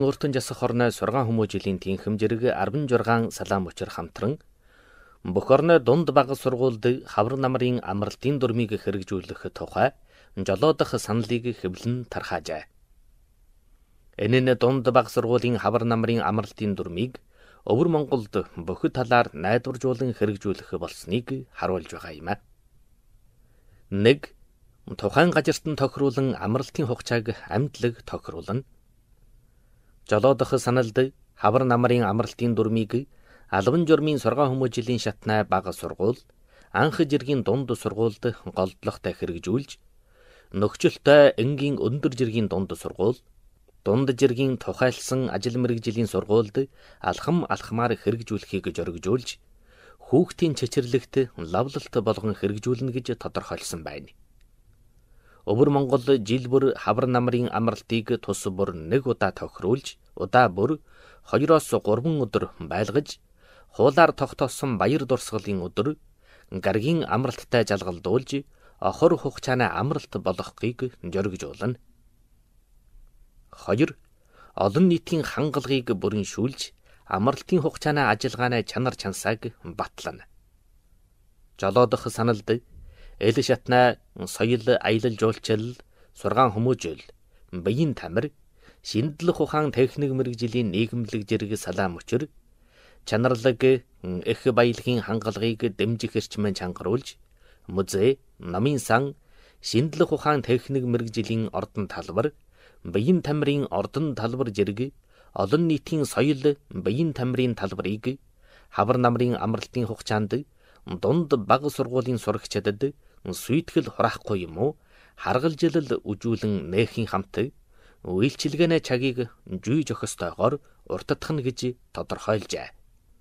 Өөртөн жасах орны сургаан хүмүүжлийн тэнхэм зэрэг 16 салаам учир хамтран бүх орны дунд бага сургуульд хавар намрын амралтын дүрмийг хэрэгжүүлэх тухай жолоодох саналыг хэвлэн тархаажээ. Энэ нь дунд бага сургуулийн хавар намрын амралтын дүрмийг өвөр Монголд бүхэл талаар найдваржуулан хэрэгжүүлэх болсныг харуулж байгаа юм. 1. Тухайн газартан тохируулан амралтын хугацааг амьдлаг тохируулна. Жолоодох саналд хавар намрын амралтын дүрмийг албан журмын сургаан хүмүүжлийн шатнай бага сургууль, анх жиргийн дунд сургуульд голдлогтой хэрэгжүүлж, нөхцөлтэй энгийн өндөр жиргийн дунд сургууль, дунд жиргийн тухайлсан ажил мэргэжлийн сургуульд алхамаар хэрэгжүүлэхийг зоригжуулж, хүүхдийн цэцэрлэгт лавлалт болгон хэрэгжүүлнэ гэж тодорхойлсон байна. Өвөр Монгол жил бүр хавар намрын амралтыг тус бүр 1 удаа тохируулж, удаа бүр 2-3 өдөр байлгаж, хуулаар тогтоосон баяр дурсгалын өдөр гаргийн амралттай жалгалдуулж, охор хугацааны амралт болгохыг зоригжуулна. 2. Олон нийтийн хангалгыг бүрэншүүлж, амралтын хугацааны ажиллагааны чанар чансааг батлана. Жолоодох саналд эл шатнай соёл аялал жуулчлал, сургаан хүмүүжил, биеийн тамир, шинэдлэх ухаан техник мэргэжлийн нийгэмлэг зэрэг салаам учир, чанарлаг их баялагын хангалгыг дэмжих эрчмэн чангаруулж, музей, намын сан, шинэдлэх ухаан техник мэргэжлийн ордон талбар, биеийн тамирын ордон талбар зэрэг олон нийтийн соёл биеийн тамирын талбарыг хавар намрын амралтын хугацаанд дунд бага сургуулийн сурагчдад сүйтгэл хураахгүй юм уу, харгалжилал үжүүлэн нээхийн хамт үйлчилгээний цагийг жүй жохистойгоор уртдах нь гэж тодорхойлжээ.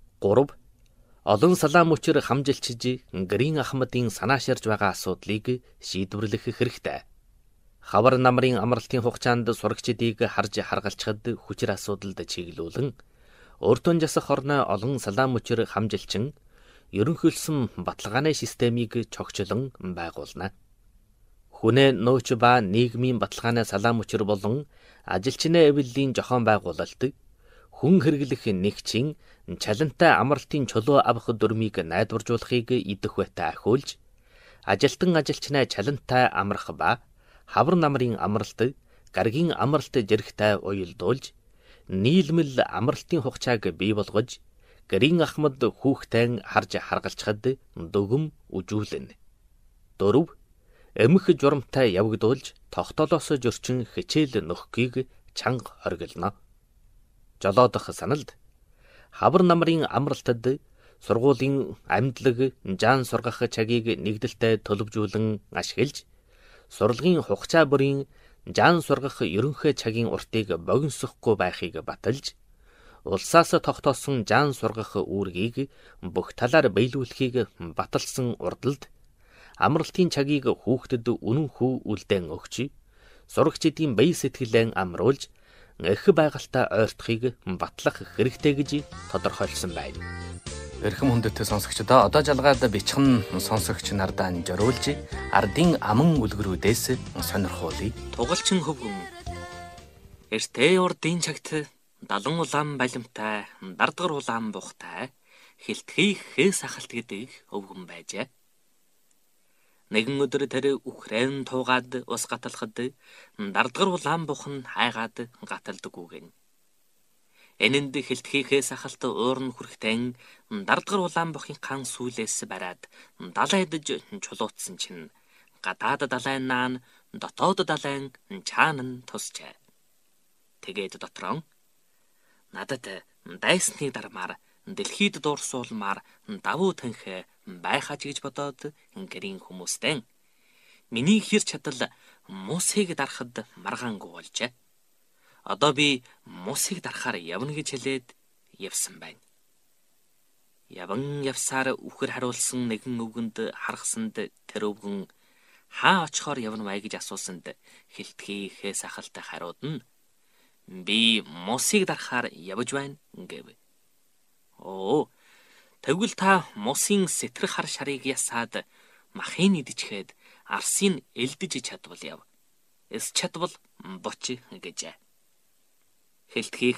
3. Олон салаам учир хамжилчиж Гэрийн Ахмадын санааширж байгаа асуудлыг шийдвэрлэх хэрэгтэй. Хавар намрын амралтын хугацаанд сурагчдыг харж харгалцахад хүчир асуудалд чиглүүлэн өөртөө жасах орны олон салаам учир хамжилчин ерөнхийлсөн баталгааны системийг цогцлон байгуулна. Хүнээ нөөц ба нийгмийн баталгааны салаам учир болон ажилчны эвлэлийн зохион байгуулалт, хүн хэрэглэх нэгчин чалантай амралтын чөлөө авах дүрмийг найдваржуулахыг идэх байтай ахиулж, ажилтан ажилчны чалантай амрах ба хавар намрын амралт, гаргийн амралт зэрэгтэй уялдуулж, нийлмэл амралтын хугацааг бий болгож, Гэрийн Ахмад хүүхдэн харж харгалцахад дүгм үжүүлнэ. 4. Эмх журамтай явагдуулж, тогтоолоос зөрчин хичээл нөхгийг чанга хоригдно. Жолоодох саналд хавар намрын амралтад сургуулийн амьдлаг, жаан сургах цагийг нэгдэлтэй төлөвжүүлэн ашиглаж, сурлагын хугацаа бүрийн жаан сургах ерөнхий цагийн уртыг богиносохгүй байхыг баталж, улсаас тогтоосон жаан сургах үүргийг бүх талаар биелүүлэхийг баталсан урдалд амралтын цагийг хүүхдэд үнэнхүү үлдээн өгч, сурагчдын бие сэтгэлээ амруулж, их байгальтай ойртохыг батлах хэрэгтэй гэж тодорхойлсон байна. Эрхэм хүндэт сонсогчдоо одоо жалгаад бичхэн сонсогч нардаа зориулж ардын аман үлгэрүүдээс сонирхуулъя. Тугалчин хөвгөн эртээ урдын цагт далан улаан балимтай, дардгар улаан бухтай, хилтгий хээс ахалт гэдэг өвгөн байжээ. Нэгэн өдөр тэр үхрэн туугаад ус гаталхад дардгар улаан бух нь хайгаад гаталдаггүйгэн. Энэнд хилтгий хээс ахалт уурн хүрэхтэн дардгар улаан бухын хан сүүлээс бариад далай идэж чулуутсан чинь гадаад далайн наан дотоод далайн чаан нь тусчээ. Тэгээд дотроо надад дайсны дармаар дэлхийд дуурсуулмаар давуу танхи байхаж гэж бодоод гэрийн хүмүүстэй миний хэр чадал мусыг дарахад маргаангүй болжээ. Одоо би мусыг дарахаар явна гэж хэлээд явсан байна. Яван явсаар үхэр харуулсан нэгэн өвгөнд харгасанд тэр өвгөн хаа очихоор явна вэ гэж асуусанд хилтгий хээс ахалтай хариуд нь би мусыг дарахаар явж байна гэв. Оо, тэгвэл та мусын сэтрэх хар шарыг ясаад махын идчихээд арсын элдэж чадвал яв. Эс чадвал боч гэжээ. Хилтгий